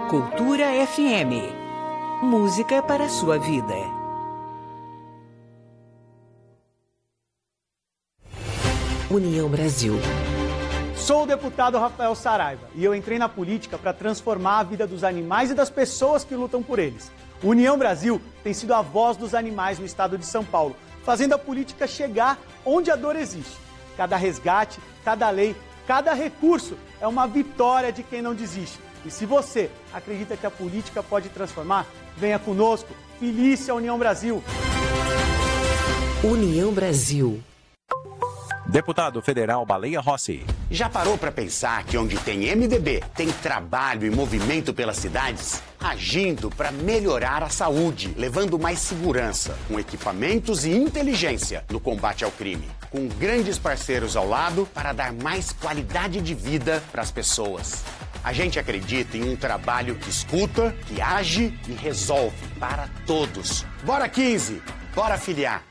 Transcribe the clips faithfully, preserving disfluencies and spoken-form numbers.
Cultura F M. Música para a sua vida. União Brasil. Sou o deputado Rafael Saraiva e eu entrei na política para transformar a vida dos animais e das pessoas que lutam por eles. União Brasil tem sido a voz dos animais no estado de São Paulo, fazendo a política chegar onde a dor existe. Cada resgate, cada lei, cada recurso é uma vitória de quem não desiste. E se você acredita que a política pode transformar, venha conosco. Felícia União Brasil. União Brasil. Deputado Federal Baleia Rossi. Já parou para pensar que onde tem M D B, tem trabalho e movimento pelas cidades? Agindo para melhorar a saúde, levando mais segurança, com equipamentos e inteligência no combate ao crime. Com grandes parceiros ao lado para dar mais qualidade de vida para as pessoas. A gente acredita em um trabalho que escuta, que age e resolve para todos. Bora quinze, bora filiar.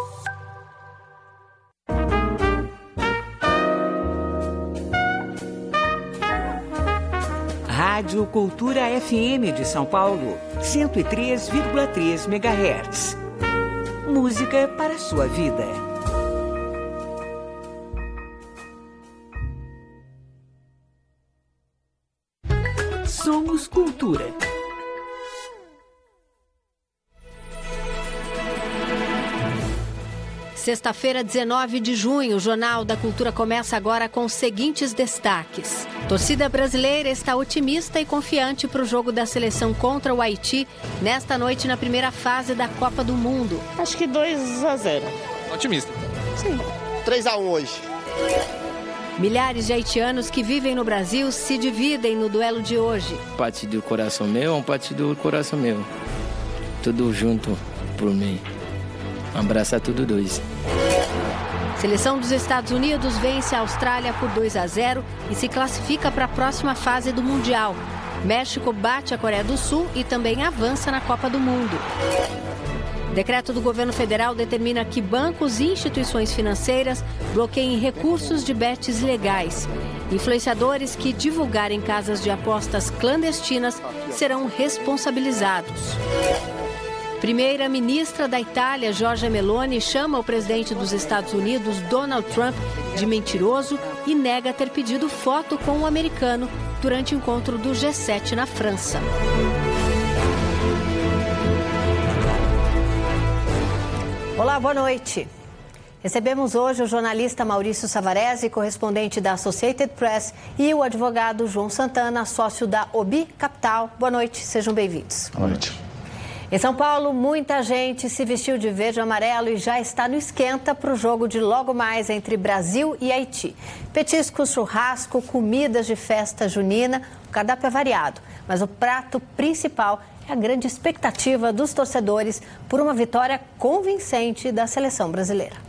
Rádio Cultura F M de São Paulo, cento e três vírgula três megahertz. Música para a sua vida. Somos Cultura. Sexta-feira, dezenove de junho, o Jornal da Cultura começa agora com os seguintes destaques. Torcida brasileira está otimista e confiante para o jogo da seleção contra o Haiti nesta noite na primeira fase da Copa do Mundo. Acho que dois a zero. Otimista. Sim. três a um hoje. Milhares de haitianos que vivem no Brasil se dividem no duelo de hoje. Parte do coração meu, um parte do coração meu. Tudo junto por mim. Um abraço a todos dois. Seleção dos Estados Unidos vence a Austrália por dois a zero e se classifica para a próxima fase do Mundial. México bate a Coreia do Sul e também avança na Copa do Mundo. Decreto do governo federal determina que bancos e instituições financeiras bloqueiem recursos de bets ilegais. Influenciadores que divulgarem casas de apostas clandestinas serão responsabilizados. Primeira-ministra da Itália, Giorgia Meloni, chama o presidente dos Estados Unidos, Donald Trump, de mentiroso e nega ter pedido foto com o americano durante o encontro do G sete na França. Olá, boa noite. Recebemos hoje o jornalista Maurício Savarese, correspondente da Associated Press, e o advogado João Santana, sócio da Obi Capital. Boa noite, sejam bem-vindos. Boa noite. Em São Paulo, muita gente se vestiu de verde e amarelo e já está no esquenta para o jogo de logo mais entre Brasil e Haiti. Petiscos, churrasco, comidas de festa junina, o cardápio é variado, mas o prato principal é a grande expectativa dos torcedores por uma vitória convincente da seleção brasileira.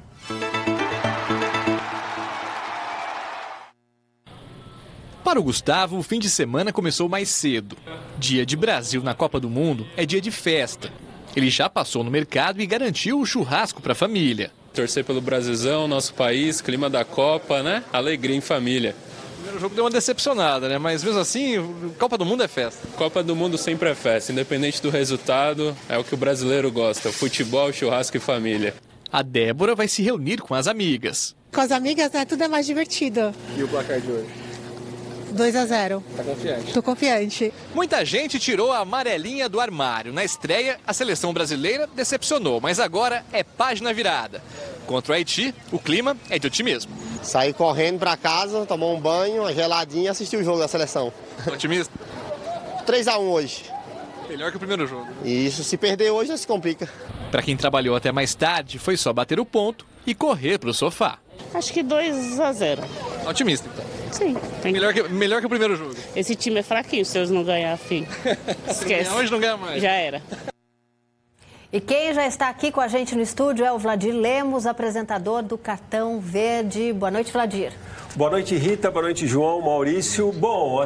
Para o Gustavo, o fim de semana começou mais cedo. Dia de Brasil na Copa do Mundo é dia de festa. Ele já passou no mercado e garantiu o churrasco para a família. Torcer pelo Brasilzão, nosso país, clima da Copa, né? Alegria em família. O primeiro jogo deu uma decepcionada, né? Mas mesmo assim, Copa do Mundo é festa. Copa do Mundo sempre é festa, independente do resultado, é o que o brasileiro gosta. Futebol, churrasco e família. A Débora vai se reunir com as amigas. Com as amigas, né? Tudo é mais divertido. E o placar de hoje? dois a zero. Tá confiante? Tô confiante. Muita gente tirou a amarelinha do armário. Na estreia, a seleção brasileira decepcionou, mas agora é página virada. Contra o Haiti, o clima é de otimismo. Saí correndo pra casa, tomar um banho, uma geladinha e assistir o jogo da seleção. Otimista? três a um hoje. Melhor que o primeiro jogo. Isso, se perder hoje, não se complica. Para quem trabalhou até mais tarde, foi só bater o ponto e correr pro sofá. Acho que dois a zero. Otimista, então? Sim. Tem... Melhor, que, melhor que o primeiro jogo. Esse time é fraquinho, se eles não ganhar, fim. Esquece. Hoje não ganha mais. Já era. E quem já está aqui com a gente no estúdio é o Vladir Lemos, apresentador do Cartão Verde. Boa noite, Vladir. Boa noite, Rita. Boa noite, João, Maurício. Bom,